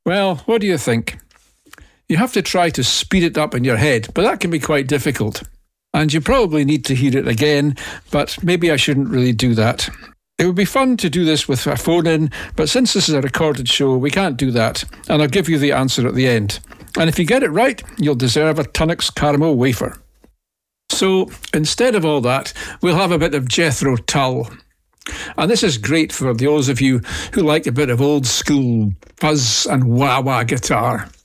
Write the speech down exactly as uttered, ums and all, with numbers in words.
Well, what do you think? You have to try to speed it up in your head, but that can be quite difficult. And you probably need to hear it again, but maybe I shouldn't really do that. It would be fun to do this with a phone in, but since this is a recorded show, we can't do that, and I'll give you the answer at the end. And if you get it right, you'll deserve a Tunnocks caramel wafer. So, instead of all that, we'll have a bit of Jethro Tull. And this is great for those of you who like a bit of old school fuzz and wah-wah guitar.